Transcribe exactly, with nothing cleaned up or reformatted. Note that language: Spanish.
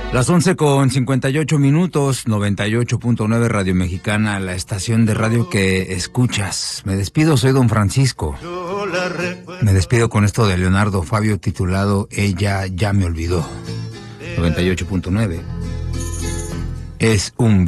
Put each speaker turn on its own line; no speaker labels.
Las once con cincuenta y ocho minutos, noventa y ocho punto nueve Radio Mexicana, la estación de radio que escuchas. Me despido, soy don Francisco. Me despido con esto de Leonardo Fabio titulado Ella ya me olvidó. noventa y ocho punto nueve. Es un